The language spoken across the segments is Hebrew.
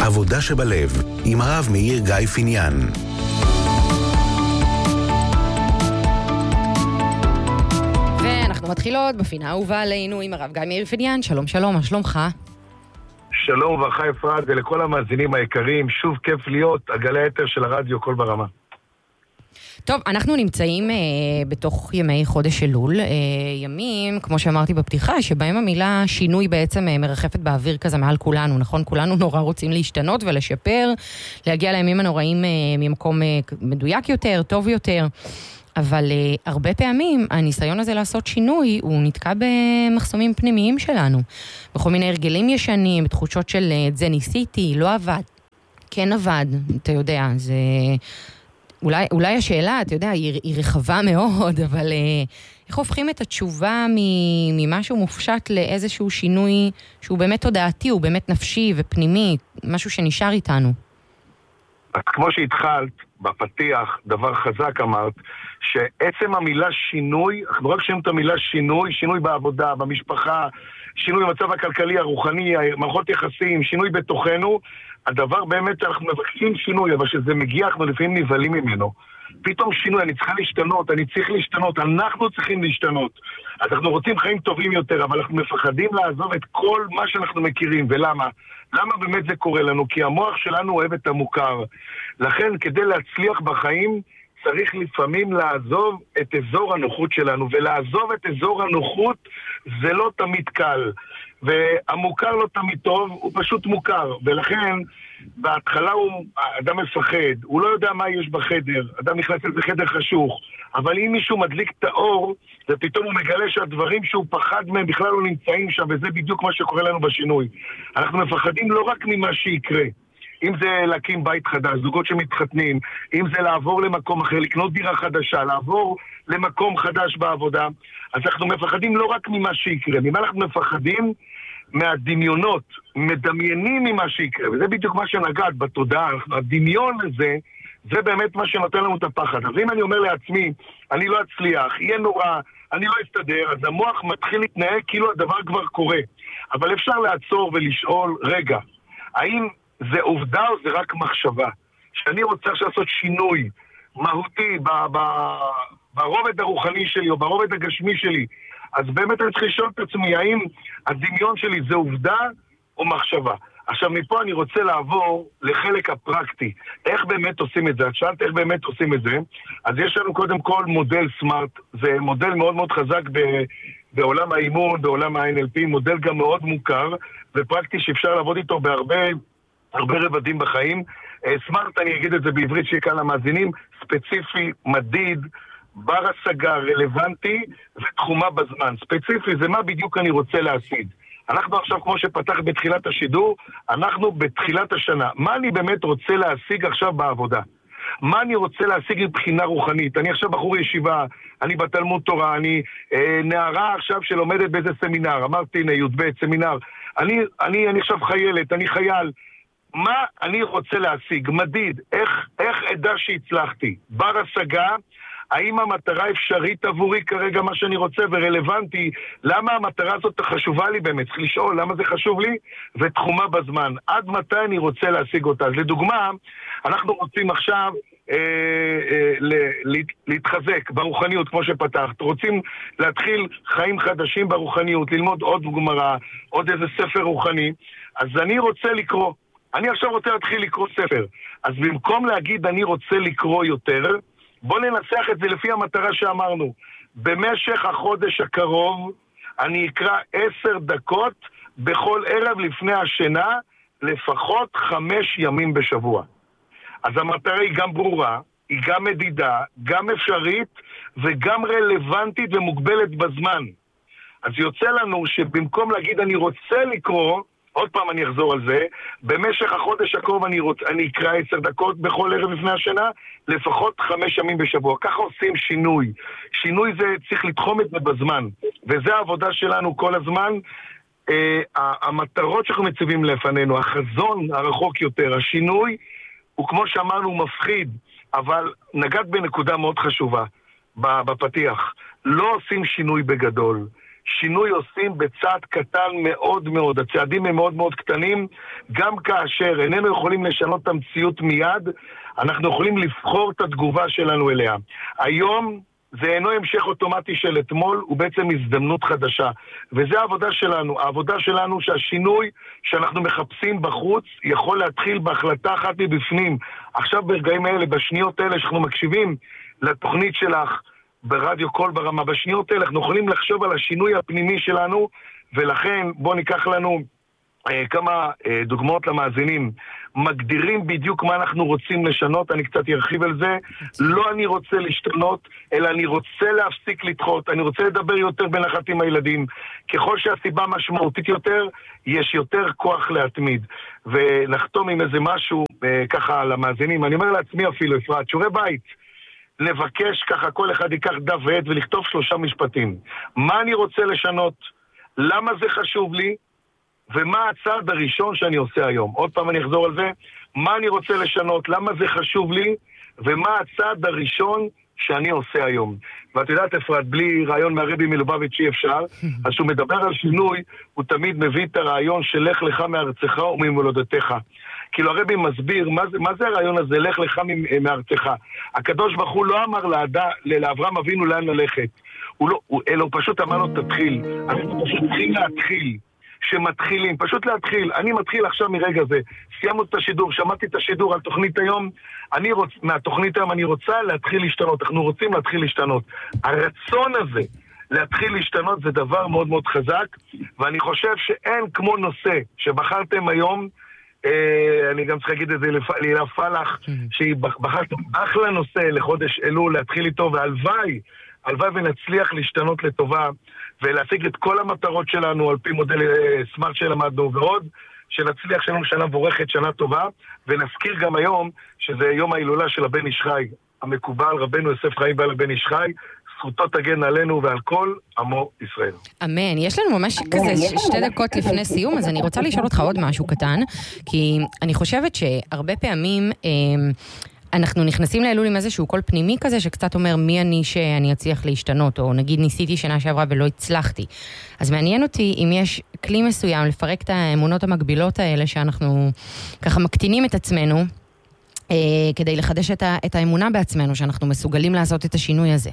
עבודה שבלב, עם הרב מאיר גיא פיניאן. ואנחנו מתחילות בפינה האהובה עלינו עם הרב גיא מאיר פיניאן. שלום שלום, מה שלומך? שלום וברכה אפרת, ולכל המאזינים היקרים, שוב כיף להיות הגלי היתר של הרדיו כל ברמה. טוב, אנחנו נמצאים בתוך ימי חודש אלול, ימים, כמו שאמרתי בפתיחה, שבהם המילה שינוי בעצם מרחפת באוויר כזה מעל כולנו, נכון? כולנו נורא רוצים להשתנות ולשפר, להגיע לימים הנוראים ממקום מדויק יותר, טוב יותר, אבל הרבה פעמים הניסיון הזה לעשות שינוי הוא נתקע במחסומים פנימיים שלנו, בכל מיני הרגלים ישנים, בתחושות של זה ניסיתי, לא עבד, כן עבד, אתה יודע, זה... אולי השאלה, אתה יודע, היא רחבה מאוד, אבל איך הופכים את התשובה ממשהו מופשט לאיזשהו שינוי שהוא באמת תודעתי, הוא באמת נפשי ופנימי, משהו שנשאר איתנו? אז כמו שהתחלת בפתיח, דבר חזק אמרת, שעצם המילה שינוי, אנחנו רק שומעים את המילה שינוי, שינוי בעבודה, במשפחה, שינוי במצב הכלכלי, הרוחני, מערכות יחסים, שינוי בתוכנו, הדבר באמת אנחנו מבקשים שינוי, אבל שזה מגיע, אנחנו לפעמים נבלים ממנו. פתאום שינוי, אני צריכה להשתנות, אני צריך להשתנות, אנחנו צריכים להשתנות. אז אנחנו רוצים חיים טובים יותר, אבל אנחנו מפחדים לעזוב את כל מה שאנחנו מכירים. ולמה? למה באמת זה קורה לנו? כי המוח שלנו אוהב את המוכר. לכן, כדי להצליח בחיים, צריך לפעמים לעזוב את אזור הנוחות שלנו, ולעזוב את אזור הנוחות זה לא תמיד קל. והמוכר לא תמיד טוב, הוא פשוט מוכר, ולכן בהתחלה אדם מפחד, הוא לא יודע מה יש בחדר, אדם נכנס לזה חדר חשוך, אבל אם מישהו מדליק את האור, ופתאום הוא מגלה שהדברים שהוא פחד מהם בכלל לא נמצאים שם, וזה בדיוק מה שקורה לנו בשינוי. אנחנו מפחדים לא רק ממה שיקרה, אם זה להקים בית חדש, זוגות שמתחתנים, אם זה לעבור למקום אחר, לקנות דירה חדשה, לעבור למקום חדש בעבודה, אז אנחנו מפחדים לא רק ממה שיקרה, ממה אנחנו מפחדים? מהדמיונות, מדמיינים ממה שיקרה, וזה בדיוק מה שנגעת בתודעה, הדמיון הזה, זה באמת מה שנותן לנו את הפחד. אז אם אני אומר לעצמי, אני לא אצליח, יהיה נורא, אני לא אסתדר, אז המוח מתחיל להתנהג כאילו הדבר כבר קורה. אבל אפשר לעצור ולשאול, רגע, האם זה עובדה או זה רק מחשבה? שאני רוצה לעשות שינוי מהותי ברובד הרוחני שלי או ברובד הגשמי שלי, אז באמת אני צריך לשאול את עצמי, האם הדמיון שלי זה עובדה או מחשבה? עכשיו מפה אני רוצה לעבור לחלק הפרקטי. איך באמת עושים את זה? את שאלת איך באמת עושים את זה. אז יש לנו קודם כל מודל סמארט, זה מודל מאוד מאוד חזק בעולם האימון, בעולם ה-NLP, מודל גם מאוד מוכר ופרקטי שאפשר לעבוד איתו בהרבה רבדים בחיים. סמארט, אני אגיד את זה בעברית שיהיה כאן למאזינים, ספציפי, מדיד, בר השגה, רלוונטי ותחומה בזמן. ספציפי זה מה בדיוק אני רוצה להשיג. אנחנו עכשיו, כמו שפתח בתחילת השידור, אנחנו בתחילת השנה. מה אני באמת רוצה להשיג עכשיו בעבודה? מה אני רוצה להשיג מבחינה רוחנית? אני עכשיו בחור ישיבה, אני בתלמוד תורה, אני נערה עכשיו שלומדת באיזה סמינר, אמרתי הנה י"ב סמינר, אני עכשיו חיילת, אני חייל. מה אני רוצה להשיג? מדיד, איך אדע שהצלחתי? בר השגה, האם המטרה אפשרית עבורי כרגע מה שאני רוצה ורלוונטי? למה המטרה הזאת חשובה לי באמת? צריך לשאול למה זה חשוב לי? ותחומה בזמן. עד מתי אני רוצה להשיג אותה? אז לדוגמה, אנחנו רוצים עכשיו להתחזק ברוחניות כמו שפתחת. רוצים להתחיל חיים חדשים ברוחניות, ללמוד עוד גמרא, עוד איזה ספר רוחני. אז אני רוצה לקרוא. אני עכשיו רוצה להתחיל לקרוא ספר. אז במקום להגיד אני רוצה לקרוא יותר, בוא ננסח את זה לפי המטרה שאמרנו. במשך החודש הקרוב אני אקרא 10 דקות בכל ערב לפני השינה, לפחות 5 ימים בשבוע. אז המטרה היא גם ברורה, היא גם מדידה, גם אפשרית וגם רלוונטית ומוגבלת בזמן. אז יוצא לנו שבמקום להגיד אני רוצה לקרוא, עוד פעם אני אחזור על זה, במשך החודש הקרוב אני אקרא 10 דקות בכל ערב לפני השינה, לפחות 5 ימים בשבוע. ככה עושים שינוי. שינוי זה צריך לתחום את זה בזמן, וזה העבודה שלנו כל הזמן. המטרות שאנחנו מציבים לפנינו, החזון הרחוק יותר, השינוי, הוא כמו שאמרנו מפחיד, אבל נגעת בנקודה מאוד חשובה בפתיח. לא עושים שינוי בגדול. שינוי עושים בצעד קטן מאוד מאוד. הצעדים הם מאוד מאוד קטנים, גם כאשר איננו יכולים לשנות את המציאות מיד, אנחנו יכולים לבחור את התגובה שלנו אליה. היום זה אינו המשך אוטומטי של אתמול, הוא בעצם הזדמנות חדשה. וזה העבודה שלנו. העבודה שלנו שהשינוי שאנחנו מחפשים בחוץ יכול להתחיל בהחלטה אחת מבפנים. עכשיו ברגעים האלה, בשניות האלה שאנחנו מקשיבים לתוכנית שלך ברדיו קול ברמה, בשניות האלה אנחנו יכולים לחשוב על השינוי הפנימי שלנו, ולכן בוא ניקח לנו כמה דוגמאות למאזינים. מגדירים בדיוק מה אנחנו רוצים לשנות, אני קצת ארחיב על זה. לא אני רוצה להשתנות, אלא אני רוצה להפסיק לדחות, אני רוצה לדבר יותר בנחת עם הילדים. ככל שהסיבה משמעותית יותר, יש יותר כוח להתמיד. ונחתום עם איזה משהו ככה למאזינים. אני אומר לעצמי אפילו, אפרת, שיעורי בית. לבקש ככה, כל אחד ייקח דף ועט ולכתוב 3 משפטים. מה אני רוצה לשנות? למה זה חשוב לי? ומה הצעד הראשון שאני עושה היום? עוד פעם אני אחזור על זה. מה אני רוצה לשנות? למה זה חשוב לי? ומה הצעד הראשון שאני עושה היום? ואת יודעת, אפרת, בלי רעיון מהרבי מלובביץ' אי אפשר. אז שהוא מדבר על שינוי, הוא תמיד מביא את הרעיון של לך לך מארצך וממולדתך. כאילו הרבי מסביר, מה זה הרעיון הזה? לך לך מארצך. הקדוש ברוך הוא לא אמר לאברהם אבינו לאן ללכת. אלא הוא פשוט אמר לו תתחיל. אנחנו פשוט צריכים להתחיל. שמתחילים, פשוט להתחיל. אני מתחיל עכשיו מרגע זה. סיימנו את השידור, שמעתי את השידור על תוכנית היום. מהתוכנית היום אני רוצה להתחיל להשתנות. אנחנו רוצים להתחיל להשתנות. הרצון הזה להתחיל להשתנות זה דבר מאוד מאוד חזק, ואני חושב שאין כמו נושא שבחרתם היום, אני גם צריך להגיד את זה להילה פלח, שהיא בחרתם אחלה נושא לחודש אלול, להתחיל איתו, והלוואי ונצליח להשתנות לטובה ולהשיג את כל המטרות שלנו על פי מודל סמארט שלמדנו, ועוד שנצליח שלנו שנה מבורכת, שנה טובה. ונזכיר גם היום שזה יום ההילולה של הבן איש חי המקובל, רבנו יוסף חיים בעל הבן איש חי, זכותו תגן עלינו ועל כל עמו ישראל. אמן. יש לנו ממש כזה 2 דקות לפני סיום, אז אני רוצה לשאול אותך עוד משהו קטן, כי אני חושבת שהרבה פעמים אנחנו נכנסים לאלול עם איזשהו קול פנימי כזה, שקצת אומר מי אני שאני אצליח להשתנות, או נגיד ניסיתי שנה שעברה ולא הצלחתי. אז מעניין אותי אם יש כלי מסוים לפרק את האמונות המקבילות האלה, שאנחנו ככה מקטינים את עצמנו, כדי לחדש את האמונה בעצמנו, שאנחנו מסוגלים לעשות את השינוי הזה.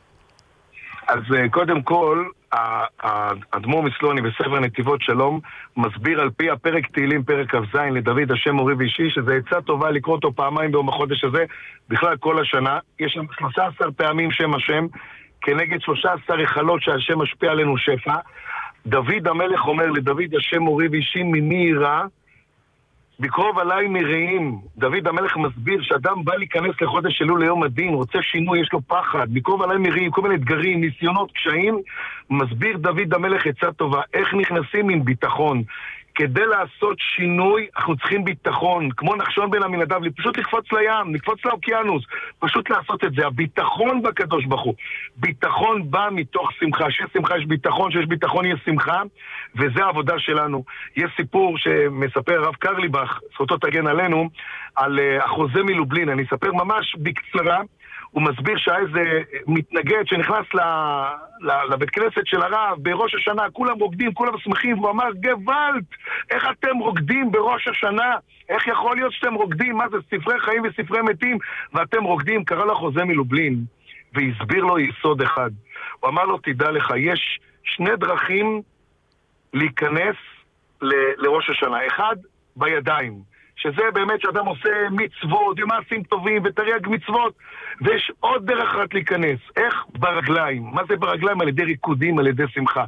אז קודם כל, האדמו"ר מסלוני בספר נתיבות שלום מסביר על פי הפרק תהילים, פרק כ"ז, לדוד השם מורי ואישי, שזה עצה טובה לקרוא אותו פעמיים ביום החודש הזה, בכלל כל השנה. יש שם 13 פעמים שם השם, כנגד 13 היכלות שהשם משפיע עלינו שפע. דוד המלך אומר לדוד השם מורי ואישי, ממי יירא? בקרוב עליי מרעים. דוד המלך מסביר שאדם בא להיכנס לחודש אלול ליום הדין, רוצה שינוי, יש לו פחד. בקרוב עליי מרעים, כל מיני אתגרים, ניסיונות, קשיים. מסביר דוד המלך עצה טובה, איך נכנסים עם ביטחון. כדי לעשות שינוי, אנחנו צריכים ביטחון, כמו נחשון בן עמינדב, פשוט לקפוץ לים, לקפוץ לאוקיינוס, פשוט לעשות את זה. הביטחון בקדוש ברוך הוא. ביטחון בא מתוך שמחה, שיש שמחה יש ביטחון, שיש ביטחון יש שמחה, וזה העבודה שלנו. יש סיפור שמספר הרב קרליבך, זכותו תגן עלינו, על החוזה מלובלין. אני אספר ממש בקצרה. הוא מסביר שאיזה מתנגד שנכנס לבית כנסת של הרב בראש השנה, כולם רוקדים, כולם שמחים, והוא אמר, גוואלד, איך אתם רוקדים בראש השנה? איך יכול להיות שאתם רוקדים? מה זה, ספרי חיים וספרי מתים, ואתם רוקדים? קרא לו חוזה מלובלין, והסביר לו יסוד אחד. הוא אמר לו, תדע לך, יש 2 דרכים להיכנס לראש השנה. אחד, בידיים. שזה באמת שאדם עושה מצוות ומעשים טובים ותרי"ג מצוות, ויש עוד דרך אחת להיכנס. איך? ברגליים. מה זה ברגליים? על ידי ריקודים, על ידי שמחה.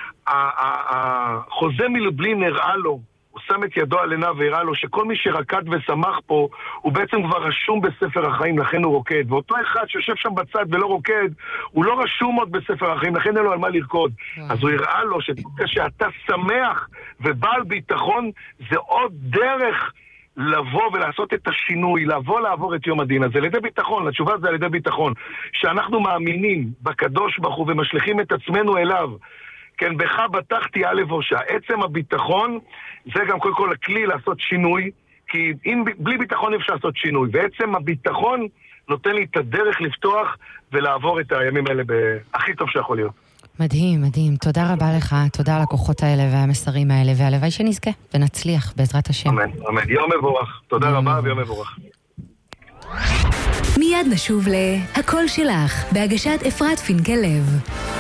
החוזה מלובלין הראה לו, הוא שם את ידו על עיניו והראה לו שכל מי שרקד ושמח פה, הוא בעצם כבר רשום בספר החיים, לכן הוא רוקד. ואותו אחד שיושב שם בצד ולא רוקד, הוא לא רשום עוד בספר החיים, לכן אין לו על מה לרקוד. אז הוא הראה לו שאתה שמח ובעל ביטחון, זה עוד דרך לבוא ולעשות את השינוי, לעבור את יום הדין הזה, על ידי ביטחון. התשובה זה על ידי ביטחון, שאנחנו מאמינים בקדוש ברוך הוא ומשליכים את עצמנו אליו. כן, בך בטחתי על לבושה. עצם הביטחון זה גם כל הכלי לעשות שינוי, כי בלי ביטחון אפשר לעשות שינוי, ועצם הביטחון נותן לי את הדרך לפתוח ולעבור את הימים האלה הכי טוב שיכול להיות. מדהים, מדהים. תודה רבה לך, תודה על הכוחות האלה והמסרים האלה, והלוואי שנזכה ונצליח בעזרת השם. אמן, אמן. יום מבורך. תודה רבה ויום מבורך. מיד נשוב להכל שלך, בהגשת אפרת פינקל לב.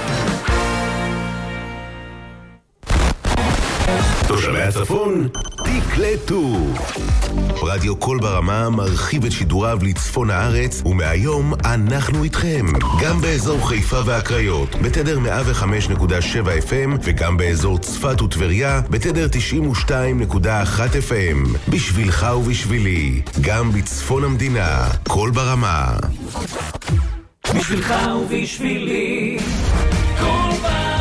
תושבי הצפון, תקלטו. רדיו קול ברמה מרחיב את שידוריו לצפון הארץ, ומהיום אנחנו איתכם. גם באזור חיפה והקריות, בתדר 105.7 FM, וגם באזור צפת וטבריה, בתדר 92.1 FM. בשבילך ובשבילי, גם בצפון המדינה, קול ברמה. בשבילך ובשבילי, קול ברמה.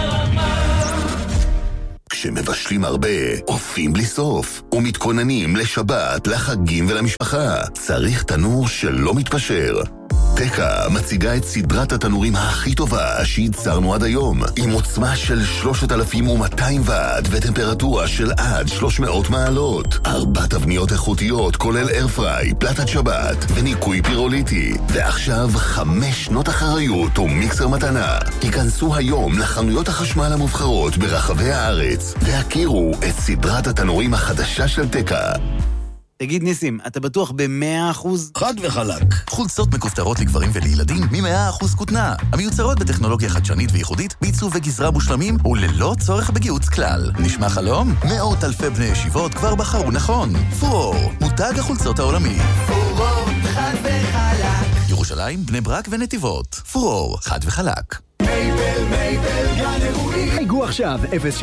כשמבשלים הרבה, אופים בלי סוף, ומתכוננים לשבת, לחגים ולמשפחה. צריך תנור שלא מתפשר. תקה מציגה את סדרת התנורים הכי טובה שייצרנו עד היום, עם עוצמה של 3200 וואט וטמפרטורה של עד 300 מעלות. 4 תבניות איכותיות כולל איירפריי, פלטת שבת וניקוי פירוליטי. ועכשיו 5 שנות אחריות ומיקסר מתנה. היכנסו היום לחנויות החשמל המובחרות ברחבי הארץ והכירו את סדרת התנורים החדשה של תקה. תגיד ניסים, אתה בטוח ב100%? חד וחלק. חולצות מכופתרות לגברים ולילדים מ100% כותנה. המיוצרות בטכנולוגיה חדשנית וייחודית, בעיצוב וגזרה מושלמים וללא צורך בגיוץ כלל. נשמע חלום? מאות אלפי בני ישיבות כבר בחרו נכון. פורור, מותג החולצות העולמי. פורור, חד וחלק. ירושלים, בני ברק ונתיבות. פורור, חד וחלק. מייבל, גן אירועים. היגו עכשיו,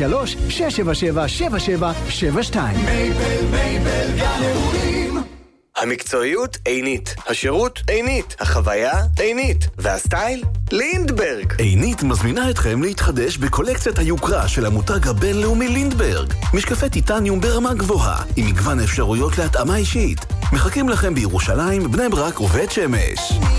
03-677-7772. מייבל, גן אירועים. המקצועיות עינית, השירות עינית, החוויה עינית, והסטייל לינדברג. עינית מזמינה אתכם להתחדש בקולקציית היוקרה של המותג הבינלאומי לינדברג. משקפי טיטניום ברמה גבוהה, עם מגוון אפשרויות להתאמה אישית. מחכים לכם בירושלים, בני ברק ובית שמש.